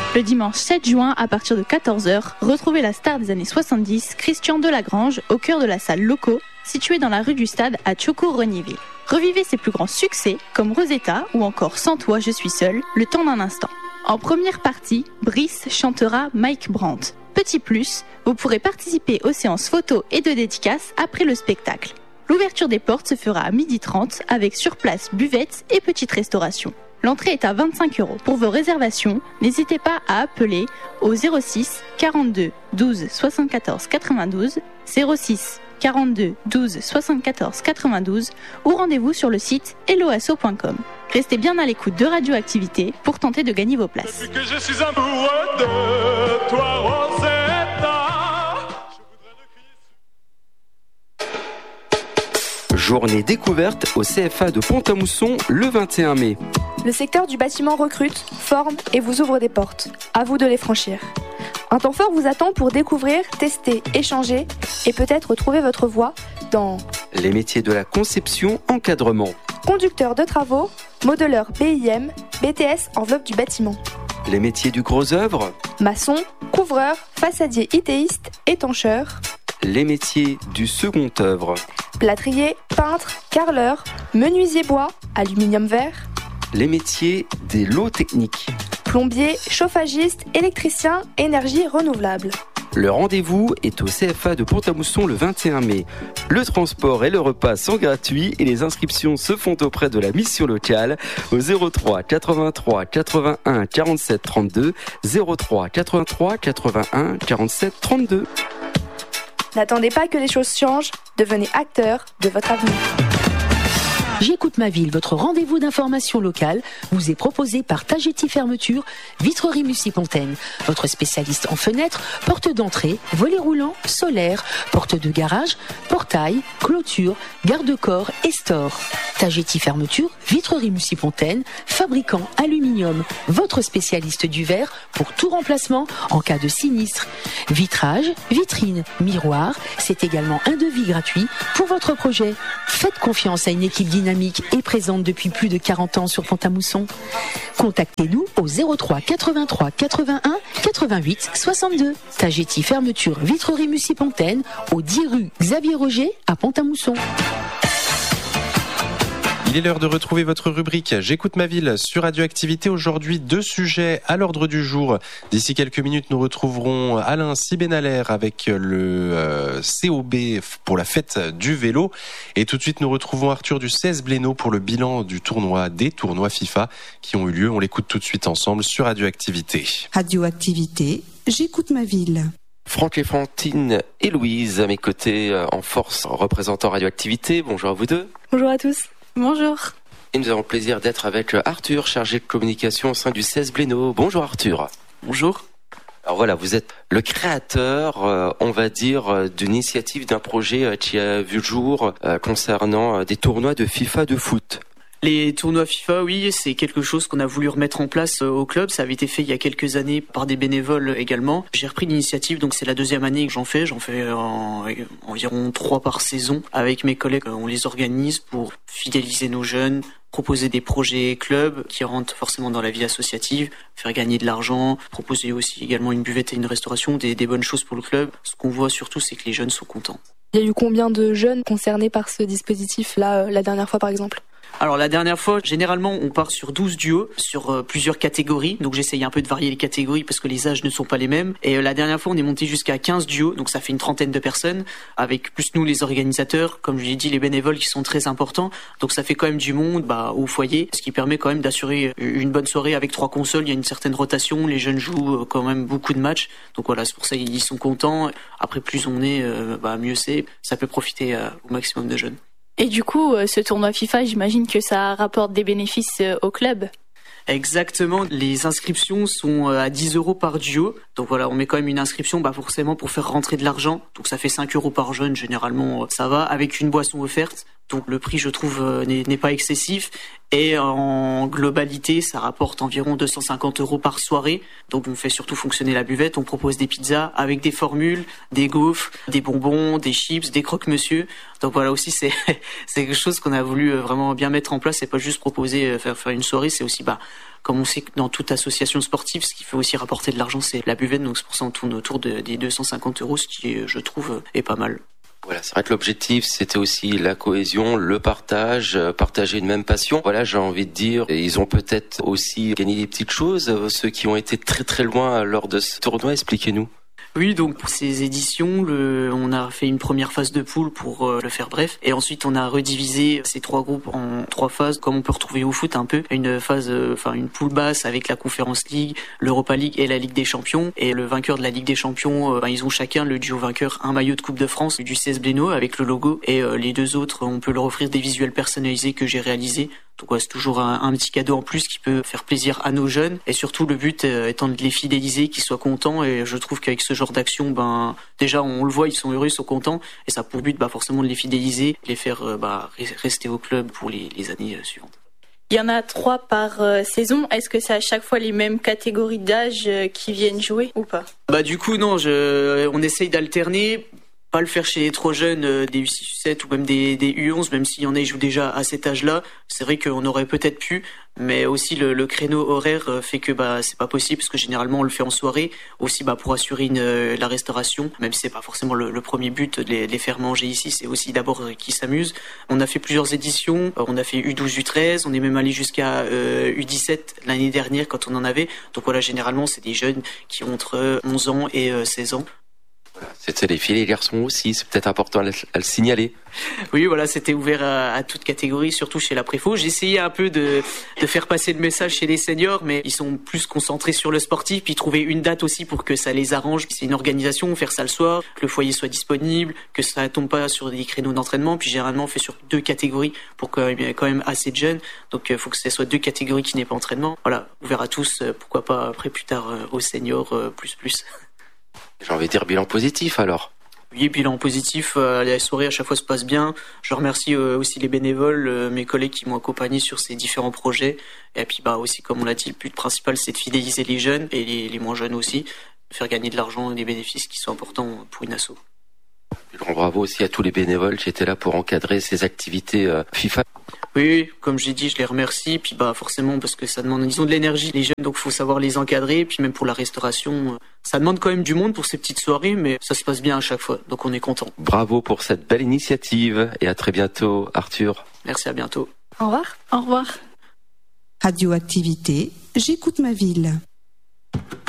Le dimanche 7 juin, à partir de 14h, retrouvez la star des années 70, Christian Delagrange, au cœur de la salle Loco, située dans la rue du Stade à Choco-Regniville. Revivez ses plus grands succès, comme Rosetta ou encore Sans toi, je suis seule, le temps d'un instant. En première partie, Brice chantera Mike Brandt. Petit plus, vous pourrez participer aux séances photos et de dédicaces après le spectacle. L'ouverture des portes se fera à 12h30 avec sur place buvette et petite restauration. L'entrée est à 25 €. Pour vos réservations, n'hésitez pas à appeler au 06 42 12 74 92, 06 42 12 74 92 ou rendez-vous sur le site helloasso.com. Restez bien à l'écoute de Radioactivité pour tenter de gagner vos places. Depuis que je suis amoureux de toi, Rosetta. Journée découverte au CFA de Pont-à-Mousson le 21 mai. Le secteur du bâtiment recrute, forme et vous ouvre des portes. À vous de les franchir. Un temps fort vous attend pour découvrir, tester, échanger et peut-être trouver votre voie dans les métiers de la conception, encadrement. Conducteur de travaux, modeleur BIM, BTS enveloppe du bâtiment. Les métiers du gros œuvre. Maçon, couvreur, façadier itéiste, étancheur. Les métiers du second œuvre. Plâtrier, peintre, carreleur, menuisier bois, aluminium verre. Les métiers des lots techniques. Plombier, chauffagiste, électricien, énergie renouvelable. Le rendez-vous est au CFA de Pont-à-Mousson le 21 mai. Le transport et le repas sont gratuits et les inscriptions se font auprès de la mission locale au 03 83 81 47 32, 03 83 81 47 32. N'attendez pas que les choses changent, devenez acteur de votre avenir. J'écoute ma ville, votre rendez-vous d'information locale vous est proposé par Tagetti Fermeture, Vitrerie Mucipontaine, votre spécialiste en fenêtres, portes d'entrée, volets roulants, solaires, portes de garage, portail, clôture, garde-corps et store. Tagetti Fermeture, Vitrerie Mucipontaine, fabricant aluminium, votre spécialiste du verre pour tout remplacement en cas de sinistre. Vitrage, vitrine, miroir, c'est également un devis gratuit pour votre projet. Faites confiance à une équipe dynamique et présente depuis plus de 40 ans sur Pont-à-Mousson. Contactez-nous au 03 83 81 88 62. Tagetti Fermeture Vitrerie Mucipontaine au 10 rue Xavier Roger à Pont-à-Mousson. Il est l'heure de retrouver votre rubrique J'écoute ma ville sur Radioactivité. Aujourd'hui, 2 sujets à l'ordre du jour. D'ici quelques minutes, nous retrouverons Alain Sibenaler avec le COB pour la fête du vélo. Et tout de suite, nous retrouvons Arthur du 16 Blénaud pour le bilan des tournois FIFA qui ont eu lieu. On l'écoute tout de suite ensemble sur Radioactivité. Radioactivité, J'écoute ma ville. Franck et Fantine et Louise à mes côtés en force représentant Radioactivité. Bonjour à vous deux. Bonjour à tous. Bonjour. Et nous avons le plaisir d'être avec Arthur, chargé de communication au sein du 16 Blénaud. Bonjour Arthur. Bonjour. Alors voilà, vous êtes le créateur, on va dire, d'une initiative, d'un projet qui a vu le jour concernant des tournois de FIFA de foot. Les tournois FIFA, oui, c'est quelque chose qu'on a voulu remettre en place au club. Ça avait été fait il y a quelques années par des bénévoles également. J'ai repris l'initiative, donc c'est la 2e année que j'en fais. J'en fais environ 3 par saison. Avec mes collègues, on les organise pour fidéliser nos jeunes, proposer des projets club qui rentrent forcément dans la vie associative, faire gagner de l'argent, proposer aussi également une buvette et une restauration, des bonnes choses pour le club. Ce qu'on voit surtout, c'est que les jeunes sont contents. Il y a eu combien de jeunes concernés par ce dispositif-là, la dernière fois par exemple ? Alors la dernière fois, généralement, on part sur 12 duos, sur plusieurs catégories. Donc j'essaye un peu de varier les catégories parce que les âges ne sont pas les mêmes. Et la dernière fois, on est monté jusqu'à 15 duos, donc ça fait une 30aine de personnes, avec plus nous les organisateurs, comme je l'ai dit, les bénévoles qui sont très importants. Donc ça fait quand même du monde au foyer, ce qui permet quand même d'assurer une bonne soirée avec 3 consoles. Il y a une certaine rotation, les jeunes jouent quand même beaucoup de matchs. Donc voilà, c'est pour ça qu'ils sont contents. Après, plus on est, mieux c'est. Ça peut profiter au maximum de jeunes. Et du coup, ce tournoi FIFA, j'imagine que ça rapporte des bénéfices au club. Exactement, les inscriptions sont à 10 € par duo. Donc voilà, on met quand même une inscription forcément pour faire rentrer de l'argent. Donc ça fait 5 € par jeune, généralement ça va, avec une boisson offerte Donc le prix, je trouve, n'est pas excessif. Et en globalité, ça rapporte environ 250 € par soirée. Donc on fait surtout fonctionner la buvette. On propose des pizzas avec des formules, des gaufres, des bonbons, des chips, des croque-monsieur. Donc voilà aussi, c'est quelque chose qu'on a voulu vraiment bien mettre en place. C'est pas juste proposer faire une soirée, c'est aussi comme on sait que dans toute association sportive, ce qui fait aussi rapporter de l'argent, c'est la buvette. Donc c'est pour ça qu'on tourne autour des 250 €, ce qui, je trouve, est pas mal. Voilà, c'est vrai que l'objectif, c'était aussi la cohésion, le partage, partager une même passion. Voilà, j'ai envie de dire, ils ont peut-être aussi gagné des petites choses, ceux qui ont été très très loin lors de ce tournoi. Expliquez-nous. Oui, donc pour ces éditions, on a fait une première phase de poule pour le faire bref, et ensuite on a redivisé ces 3 groupes en 3 phases, comme on peut retrouver au foot un peu. Une phase, une poule basse avec la Conference League, l'Europa League et la Ligue des Champions. Et le vainqueur de la Ligue des Champions, ils ont chacun, le duo vainqueur, un maillot de Coupe de France du CS Blénaud avec le logo, et les 2 autres, on peut leur offrir des visuels personnalisés que j'ai réalisés. Donc c'est toujours un petit cadeau en plus qui peut faire plaisir à nos jeunes, et surtout le but étant de les fidéliser, qu'ils soient contents. Et je trouve qu'avec ce genre d'action, déjà on le voit, ils sont heureux, ils sont contents, et ça a pour but forcément de les fidéliser, les faire rester au club pour les années suivantes. Il y en a 3 par saison. Est-ce que c'est à chaque fois les mêmes catégories d'âge qui viennent jouer ou pas ? Du coup non, on essaye d'alterner. Pas le faire chez les trop jeunes, des U6, U7 ou même des U11, même s'il y en a, ils jouent déjà à cet âge-là. C'est vrai qu'on aurait peut-être pu, mais aussi le créneau horaire fait que c'est pas possible, parce que généralement on le fait en soirée, aussi pour assurer la restauration, même si c'est pas forcément le premier but de les faire manger ici, c'est aussi d'abord qu'ils s'amusent. On a fait plusieurs éditions, on a fait U12, U13, on est même allé jusqu'à U17 l'année dernière quand on en avait. Donc voilà, généralement c'est des jeunes qui ont entre 11 ans et 16 ans. C'était les filles et les garçons aussi, c'est peut-être important à le signaler. Oui, voilà, c'était ouvert à toute catégorie, surtout chez la Préfo. J'ai essayé un peu de faire passer le message chez les seniors, mais ils sont plus concentrés sur le sportif, puis trouver une date aussi pour que ça les arrange. C'est une organisation, faire ça le soir, que le foyer soit disponible, que ça tombe pas sur des créneaux d'entraînement, puis généralement on fait sur 2 catégories pour qu'il y ait quand même assez de jeunes. Donc il faut que ce soit 2 catégories qui n'aient pas entraînement. Voilà, ouvert à tous, pourquoi pas après plus tard aux seniors plus. J'ai envie de dire bilan positif alors. Oui, bilan positif, la soirée à chaque fois se passe bien. Je remercie aussi les bénévoles, mes collègues qui m'ont accompagné sur ces différents projets. Et puis aussi, comme on l'a dit, le but principal c'est de fidéliser les jeunes et les moins jeunes aussi, faire gagner de l'argent et des bénéfices qui sont importants pour une asso. Grand bravo aussi à tous les bénévoles qui étaient là pour encadrer ces activités FIFA. Oui, comme j'ai dit, je les remercie. Puis forcément, parce que ça demande, ils ont de l'énergie, les jeunes, donc faut savoir les encadrer. Puis même pour la restauration, ça demande quand même du monde pour ces petites soirées, mais ça se passe bien à chaque fois, donc on est content. Bravo pour cette belle initiative et à très bientôt, Arthur. Merci, à bientôt. Au revoir. Au revoir. Radioactivité, j'écoute ma ville.